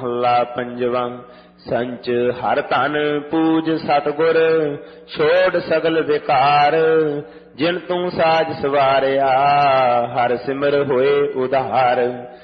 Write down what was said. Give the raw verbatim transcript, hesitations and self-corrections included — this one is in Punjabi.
ਮਹੱਲਾ ਪੰਜਵਾਂ। ਸੰਚ ਹਰ ਧਨ ਪੂਜ ਸਤਿਗੁਰ, ਛੋੜ ਸਗਲ ਵਿਕਾਰ। ਜਿਨ ਤੂੰ ਸਾਜ ਸਵਾਰਿਆ, ਹਰ ਸਿਮਰ ਹੋਏ ਉਧਾਰ।